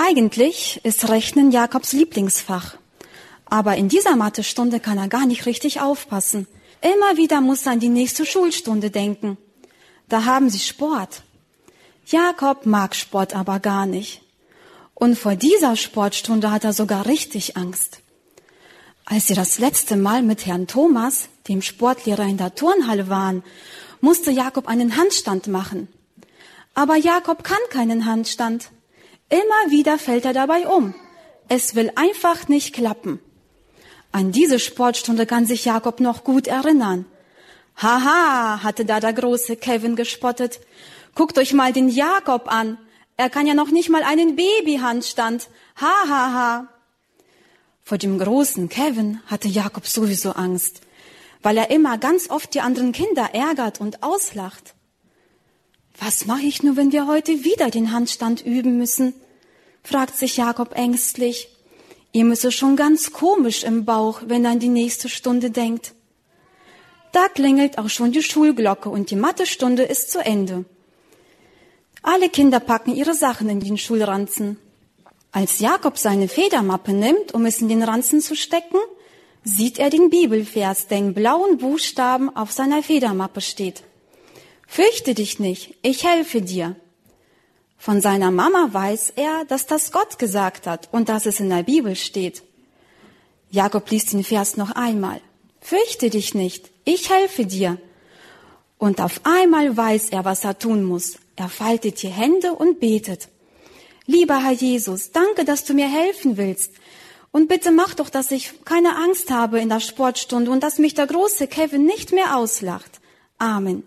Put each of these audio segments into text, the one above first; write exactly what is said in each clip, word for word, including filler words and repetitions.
Eigentlich ist Rechnen Jakobs Lieblingsfach. Aber in dieser Mathestunde kann er gar nicht richtig aufpassen. Immer wieder muss er an die nächste Schulstunde denken. Da haben sie Sport. Jakob mag Sport aber gar nicht. Und vor dieser Sportstunde hat er sogar richtig Angst. Als sie das letzte Mal mit Herrn Thomas, dem Sportlehrer, in der Turnhalle waren, musste Jakob einen Handstand machen. Aber Jakob kann keinen Handstand. Immer wieder fällt er dabei um. Es will einfach nicht klappen. An diese Sportstunde kann sich Jakob noch gut erinnern. Haha, hatte da der große Kevin gespottet. Guckt euch mal den Jakob an. Er kann ja noch nicht mal einen Babyhandstand. Ha, ha, ha. Vor dem großen Kevin hatte Jakob sowieso Angst, weil er immer ganz oft die anderen Kinder ärgert und auslacht. Was mache ich nur, wenn wir heute wieder den Handstand üben müssen? Fragt sich Jakob ängstlich. Ihm ist es schon ganz komisch im Bauch, wenn er an die nächste Stunde denkt. Da klingelt auch schon die Schulglocke und die Mathestunde ist zu Ende. Alle Kinder packen ihre Sachen in den Schulranzen. Als Jakob seine Federmappe nimmt, um es in den Ranzen zu stecken, sieht er den Bibelvers, der in blauen Buchstaben auf seiner Federmappe steht. Fürchte dich nicht, ich helfe dir. Von seiner Mama weiß er, dass das Gott gesagt hat und dass es in der Bibel steht. Jakob liest den Vers noch einmal. Fürchte dich nicht, ich helfe dir. Und auf einmal weiß er, was er tun muss. Er faltet die Hände und betet. Lieber Herr Jesus, danke, dass du mir helfen willst. Und bitte mach doch, dass ich keine Angst habe in der Sportstunde und dass mich der große Kevin nicht mehr auslacht. Amen.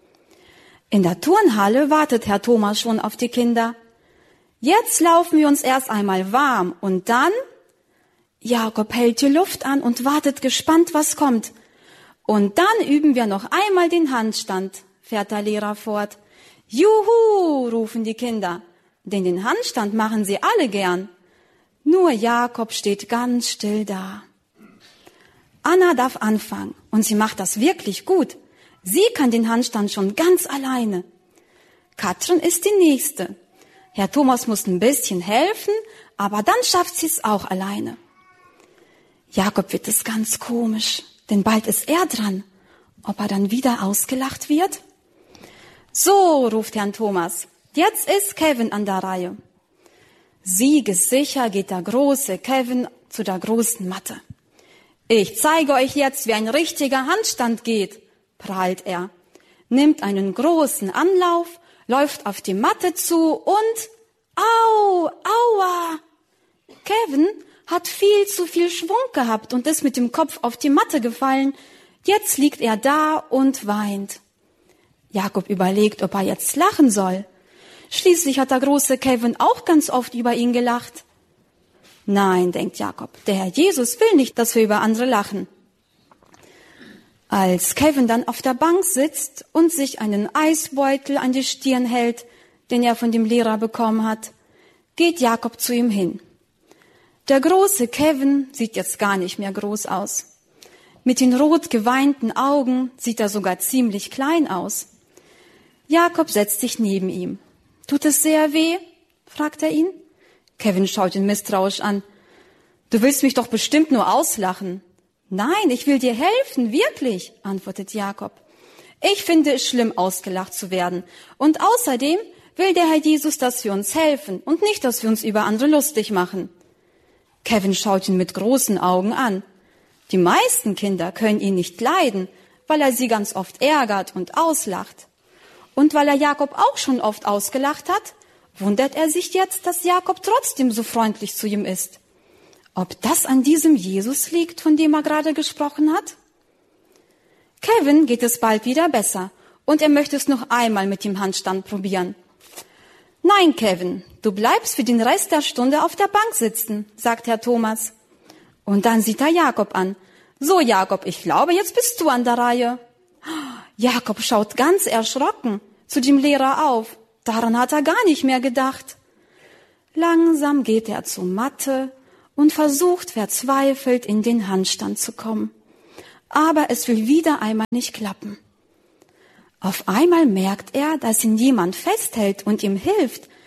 In der Turnhalle wartet Herr Thomas schon auf die Kinder. Jetzt laufen wir uns erst einmal warm und dann... Jakob hält die Luft an und wartet gespannt, was kommt. Und dann üben wir noch einmal den Handstand, fährt der Lehrer fort. Juhu, rufen die Kinder, denn den Handstand machen sie alle gern. Nur Jakob steht ganz still da. Anna darf anfangen und sie macht das wirklich gut. Sie kann den Handstand schon ganz alleine. Katrin ist die Nächste. Herr Thomas muss ein bisschen helfen, aber dann schafft sie es auch alleine. Jakob wird es ganz komisch, denn bald ist er dran. Ob er dann wieder ausgelacht wird? So, ruft Herrn Thomas, jetzt ist Kevin an der Reihe. Siegessicher geht der große Kevin zu der großen Matte. Ich zeige euch jetzt, wie ein richtiger Handstand geht, prahlt er, nimmt einen großen Anlauf, läuft auf die Matte zu und au, aua! Kevin hat viel zu viel Schwung gehabt und ist mit dem Kopf auf die Matte gefallen. Jetzt liegt er da und weint. Jakob überlegt, ob er jetzt lachen soll. Schließlich hat der große Kevin auch ganz oft über ihn gelacht. Nein, denkt Jakob, der Herr Jesus will nicht, dass wir über andere lachen. Als Kevin dann auf der Bank sitzt und sich einen Eisbeutel an die Stirn hält, den er von dem Lehrer bekommen hat, geht Jakob zu ihm hin. Der große Kevin sieht jetzt gar nicht mehr groß aus. Mit den rot geweinten Augen sieht er sogar ziemlich klein aus. Jakob setzt sich neben ihm. Tut es sehr weh? Fragt er ihn. Kevin schaut ihn misstrauisch an. Du willst mich doch bestimmt nur auslachen. Nein, ich will dir helfen, wirklich, antwortet Jakob. Ich finde es schlimm, ausgelacht zu werden. Und außerdem will der Herr Jesus, dass wir uns helfen und nicht, dass wir uns über andere lustig machen. Kevin schaut ihn mit großen Augen an. Die meisten Kinder können ihn nicht leiden, weil er sie ganz oft ärgert und auslacht. Und weil er Jakob auch schon oft ausgelacht hat, wundert er sich jetzt, dass Jakob trotzdem so freundlich zu ihm ist. Ob das an diesem Jesus liegt, von dem er gerade gesprochen hat? Kevin geht es bald wieder besser und er möchte es noch einmal mit dem Handstand probieren. Nein, Kevin, du bleibst für den Rest der Stunde auf der Bank sitzen, sagt Herr Thomas. Und dann sieht er Jakob an. So, Jakob, ich glaube, jetzt bist du an der Reihe. Jakob schaut ganz erschrocken zu dem Lehrer auf. Daran hat er gar nicht mehr gedacht. Langsam geht er zur Matte und versucht verzweifelt in den Handstand zu kommen. Aber es will wieder einmal nicht klappen. Auf einmal merkt er, dass ihn jemand festhält und ihm hilft.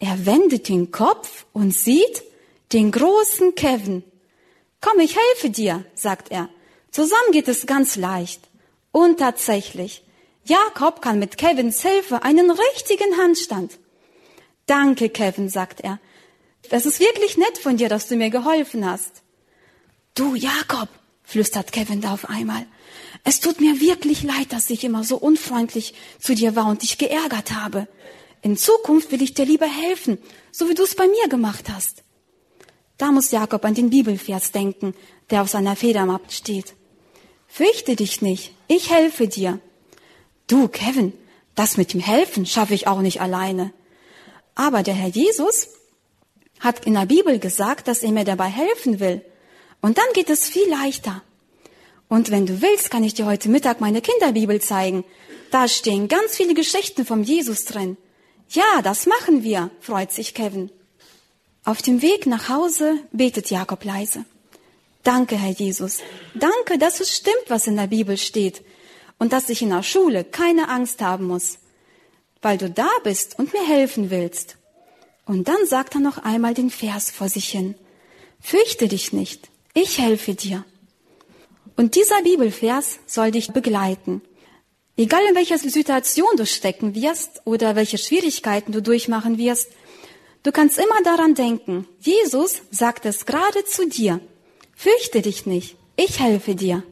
Er wendet den Kopf und sieht den großen Kevin. Komm, ich helfe dir, sagt er. Zusammen geht es ganz leicht. Und tatsächlich, Jakob kann mit Kevins Hilfe einen richtigen Handstand. Danke, Kevin, sagt er. Es ist wirklich nett von dir, dass du mir geholfen hast. Du, Jakob, flüstert Kevin da auf einmal. Es tut mir wirklich leid, dass ich immer so unfreundlich zu dir war und dich geärgert habe. In Zukunft will ich dir lieber helfen, so wie du es bei mir gemacht hast. Da muss Jakob an den Bibelvers denken, der auf seiner Federmappe steht. Fürchte dich nicht, ich helfe dir. Du, Kevin, das mit dem Helfen schaffe ich auch nicht alleine. Aber der Herr Jesus hat in der Bibel gesagt, dass er mir dabei helfen will. Und dann geht es viel leichter. Und wenn du willst, kann ich dir heute Mittag meine Kinderbibel zeigen. Da stehen ganz viele Geschichten vom Jesus drin. Ja, das machen wir, freut sich Kevin. Auf dem Weg nach Hause betet Jakob leise. Danke, Herr Jesus. Danke, dass es stimmt, was in der Bibel steht. Und dass ich in der Schule keine Angst haben muss. Weil du da bist und mir helfen willst. Und dann sagt er noch einmal den Vers vor sich hin. Fürchte dich nicht, ich helfe dir. Und dieser Bibelvers soll dich begleiten. Egal in welcher Situation du stecken wirst oder welche Schwierigkeiten du durchmachen wirst, du kannst immer daran denken, Jesus sagt es gerade zu dir. Fürchte dich nicht, ich helfe dir.